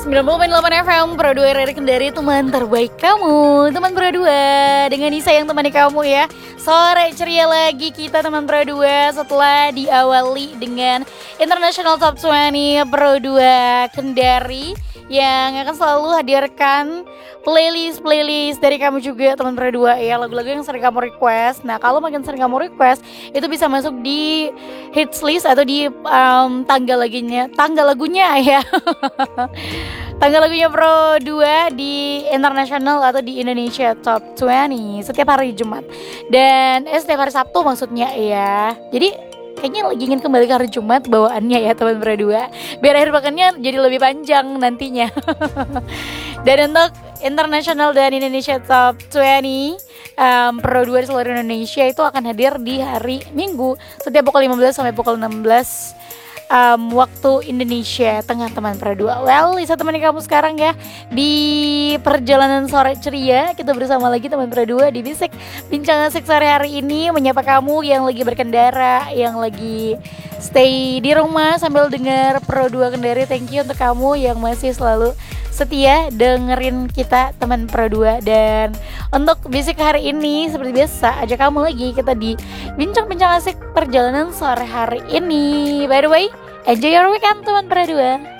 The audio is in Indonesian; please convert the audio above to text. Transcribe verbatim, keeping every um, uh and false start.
sembilan puluh koma delapan F M Pro dua R R Kendari, teman terbaik kamu, teman Pro dua. Dengan Nisa yang temani kamu ya. Sore ceria lagi kita teman Pro dua setelah diawali dengan International Top dua puluh Pro dua Kendari yang akan selalu hadirkan playlist-playlist dari kamu juga teman Pro dua ya, lagu-lagu yang sering kamu request. Nah, kalau makin sering kamu request, itu bisa masuk di hits list atau di um, tanggal lagunya, tanggal lagunya ya. Tanggal lagunya Pro dua di International atau di Indonesia Top dua puluh setiap hari Jumat. Dan eh, setiap hari Sabtu maksudnya ya. Jadi kayaknya lagi ingin kembali ke hari Jumat bawaannya ya teman Pro dua, biar akhir pekannya jadi lebih panjang nantinya. Dan untuk International dan Indonesia Top dua puluh um, Pro dua di seluruh Indonesia itu akan hadir di hari Minggu setiap pukul lima belas sampai pukul enam belas um, waktu Indonesia Tengah teman Pro dua. Well, Lisa temani kamu sekarang ya di perjalanan sore ceria. Kita bersama lagi teman Pro dua di Bisik Bincang Asik sore hari ini, menyapa kamu yang lagi berkendara, yang lagi stay di rumah sambil dengar Pro dua Kendari. Thank you untuk kamu yang masih selalu setia dengerin kita teman Pro dua. Dan untuk Bisik hari ini seperti biasa ajak kamu lagi kita di bincang-bincang asik perjalanan sore hari ini. By the way, enjoy your weekend teman Pro dua.